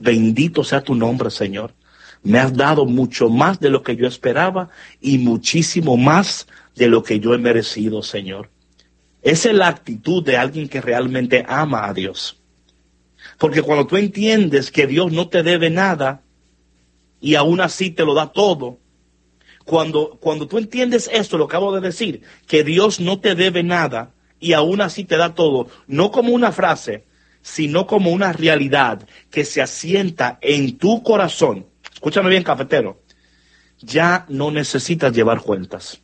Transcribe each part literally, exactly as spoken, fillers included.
Bendito sea tu nombre, Señor. Me has dado mucho más de lo que yo esperaba y muchísimo más de lo que yo he merecido, Señor. Esa es la actitud de alguien que realmente ama a Dios. Porque cuando tú entiendes que Dios no te debe nada y aún así te lo da todo, cuando, cuando tú entiendes esto, lo acabo de decir, que Dios no te debe nada y aún así te da todo, no como una frase, sino como una realidad que se asienta en tu corazón. Escúchame bien, cafetero. Ya no necesitas llevar cuentas.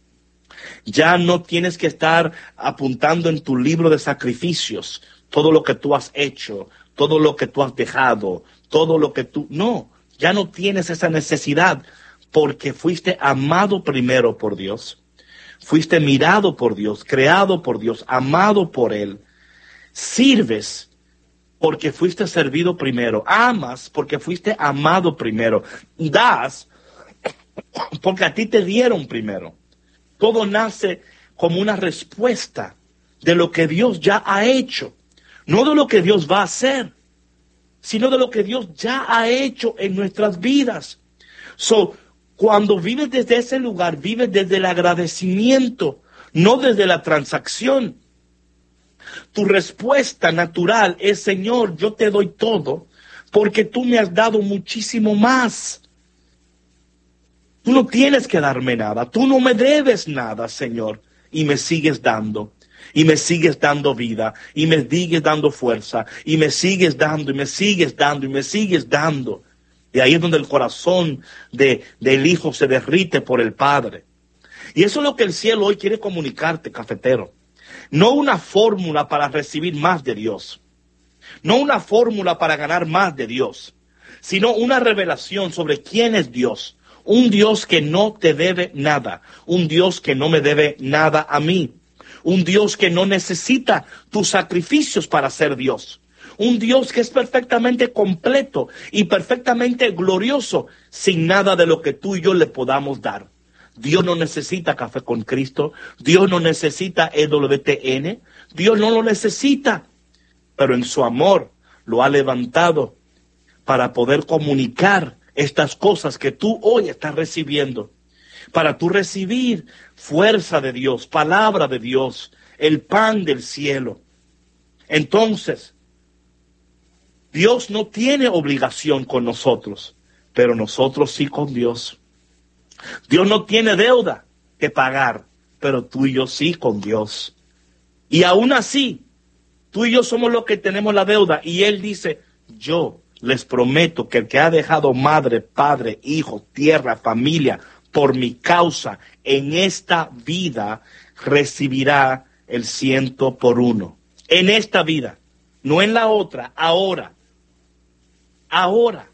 Ya no tienes que estar apuntando en tu libro de sacrificios todo lo que tú has hecho, todo lo que tú has dejado, todo lo que tú... No, ya no tienes esa necesidad porque fuiste amado primero por Dios. Fuiste mirado por Dios, creado por Dios, amado por Él. Sirves porque fuiste servido primero. Amas porque fuiste amado primero. Das porque a ti te dieron primero. Todo nace como una respuesta de lo que Dios ya ha hecho. No de lo que Dios va a hacer, sino de lo que Dios ya ha hecho en nuestras vidas. So, cuando vives desde ese lugar, vives desde el agradecimiento, no desde la transacción. Tu respuesta natural es: Señor, yo te doy todo porque tú me has dado muchísimo más. Tú no tienes que darme nada, tú no me debes nada, Señor, y me sigues dando. Y me sigues dando vida, y me sigues dando fuerza, y me sigues dando, y me sigues dando, y me sigues dando. Y ahí es donde el corazón de, del Hijo se derrite por el Padre. Y eso es lo que el cielo hoy quiere comunicarte, cafetero. No una fórmula para recibir más de Dios. No una fórmula para ganar más de Dios. Sino una revelación sobre quién es Dios. Un Dios que no te debe nada. Un Dios que no me debe nada a mí. Un Dios que no necesita tus sacrificios para ser Dios. Un Dios que es perfectamente completo y perfectamente glorioso sin nada de lo que tú y yo le podamos dar. Dios no necesita Café con Cristo. Dios no necesita E W T N. Dios no lo necesita. Pero en su amor lo ha levantado para poder comunicar estas cosas que tú hoy estás recibiendo. Para tú recibir fuerza de Dios, palabra de Dios, el pan del cielo. Entonces, Dios no tiene obligación con nosotros, pero nosotros sí con Dios. Dios no tiene deuda que pagar, pero tú y yo sí con Dios. Y aún así, tú y yo somos los que tenemos la deuda. Y Él dice: yo les prometo que el que ha dejado madre, padre, hijo, tierra, familia, por mi causa, en esta vida recibirá el ciento por uno. En esta vida, no en la otra, ahora. Ahora.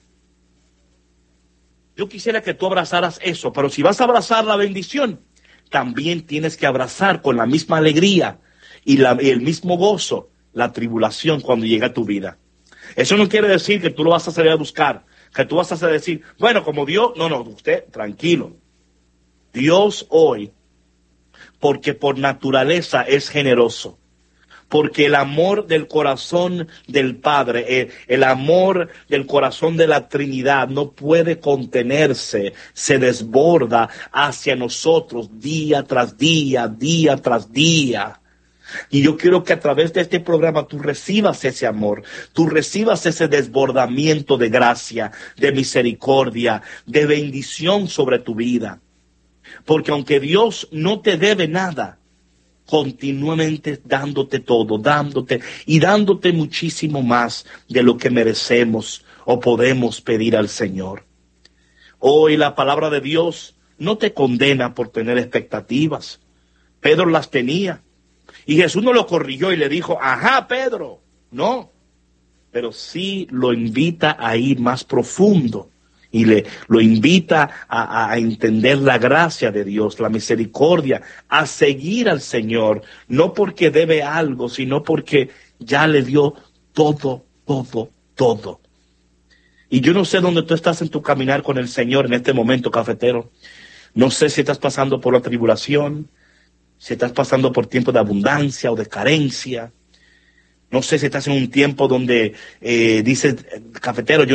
Yo quisiera que tú abrazaras eso, pero si vas a abrazar la bendición, también tienes que abrazar con la misma alegría y, la, y el mismo gozo la tribulación cuando llega a tu vida. Eso no quiere decir que tú lo vas a salir a buscar, que tú vas a decir, bueno, como Dios, no, no, usted, tranquilo. Dios hoy, porque por naturaleza es generoso, porque el amor del corazón del Padre, el, el amor del corazón de la Trinidad no puede contenerse, se desborda hacia nosotros día tras día, día tras día. Y yo quiero que a través de este programa tú recibas ese amor, tú recibas ese desbordamiento de gracia, de misericordia, de bendición sobre tu vida. Porque aunque Dios no te debe nada, continuamente dándote todo, dándote y dándote muchísimo más de lo que merecemos o podemos pedir al Señor. Hoy la palabra de Dios no te condena por tener expectativas. Pedro las tenía. Y Jesús no lo corrigió y le dijo, ajá, Pedro, no. Pero sí lo invita a ir más profundo. Y le lo invita a, a entender la gracia de Dios, la misericordia, a seguir al Señor, no porque debe algo, sino porque ya le dio todo, todo, todo. Y yo no sé dónde tú estás en tu caminar con el Señor en este momento, cafetero. No sé si estás pasando por la tribulación, si estás pasando por tiempos de abundancia o de carencia. No sé si estás en un tiempo donde eh, dices, cafetero, yo